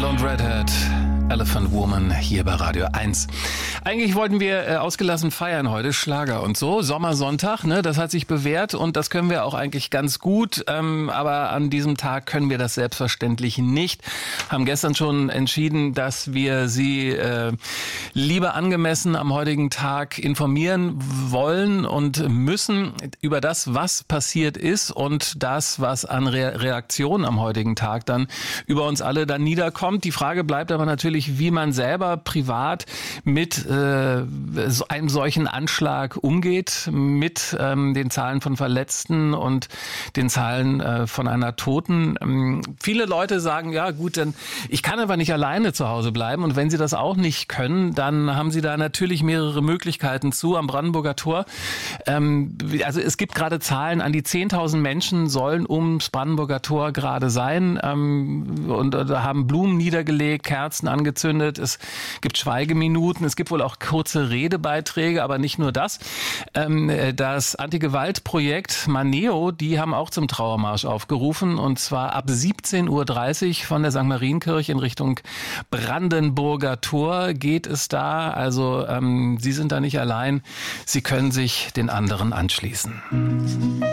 Blonde Redhead, Elephant Woman hier bei Radio 1. Eigentlich wollten wir ausgelassen feiern heute, Schlager und so. Sommersonntag, ne, das hat sich bewährt und das können wir auch eigentlich ganz gut. Aber an diesem Tag können wir das selbstverständlich nicht. Haben gestern schon entschieden, dass wir Sie lieber angemessen am heutigen Tag informieren wollen und müssen über das, was passiert ist und das, was an Reaktionen am heutigen Tag dann über uns alle dann niederkommt. Die Frage bleibt aber natürlich, wie man selber privat mit einem solchen Anschlag umgeht, mit den Zahlen von Verletzten und den Zahlen von einer Toten. Viele Leute sagen, ja gut, denn ich kann aber nicht alleine zu Hause bleiben und wenn sie das auch nicht können, dann haben sie da natürlich mehrere Möglichkeiten zu am Brandenburger Tor. Also es gibt gerade Zahlen, an die 10.000 Menschen sollen ums Brandenburger Tor gerade sein und da haben Blumen niedergelegt, Kerzen angezündet, es gibt Schweigeminuten, es gibt wohl auch kurze Redebeiträge, aber nicht nur das. Das Anti-Gewalt-Projekt Maneo, die haben auch zum Trauermarsch aufgerufen und zwar ab 17.30 Uhr von der St. Marienkirche in Richtung Brandenburger Tor geht es da. Also Sie sind da nicht allein, Sie können sich den anderen anschließen.